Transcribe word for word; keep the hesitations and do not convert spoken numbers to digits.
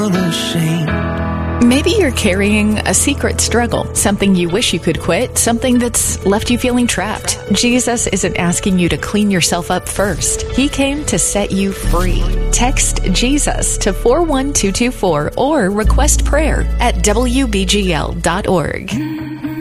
unashamed. Maybe you're carrying a secret struggle, something you wish you could quit, something that's left you feeling trapped. Jesus isn't asking you to clean yourself up first. He came to set you free. Text Jesus to four one two two four or request prayer at W B G L dot org.